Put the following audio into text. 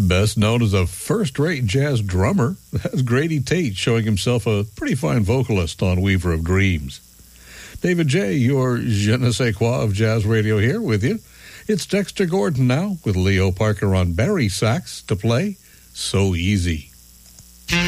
Best known as a first-rate jazz drummer, that's Grady Tate showing himself a pretty fine vocalist on Weaver of Dreams. David J., your je ne sais quoi of jazz radio here with you. It's Dexter Gordon now with Leo Parker on Barry sax to play So Easy.